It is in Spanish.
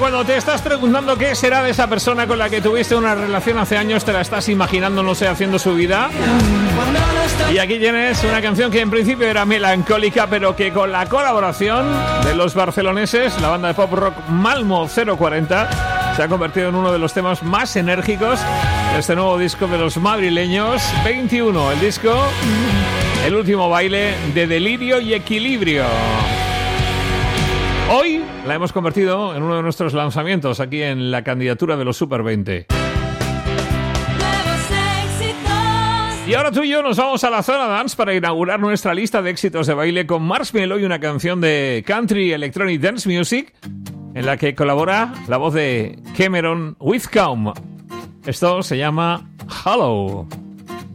cuando te estás preguntando qué será de esa persona con la que tuviste una relación hace años, te la estás imaginando, no sé, haciendo su vida. Y aquí tienes una canción que en principio era melancólica, pero que con la colaboración de los barceloneses, la banda de pop rock Malmo 040, se ha convertido en uno de los temas más enérgicos de este nuevo disco de los madrileños, 21, el disco El último baile de delirio y equilibrio. Hoy la hemos convertido en uno de nuestros lanzamientos aquí en la candidatura de los Super 20. Y ahora tú y yo nos vamos a la zona dance para inaugurar nuestra lista de éxitos de baile con Marshmello y una canción de Country Electronic Dance Music en la que colabora la voz de Cameron Whitcomb. Esto se llama Hollow.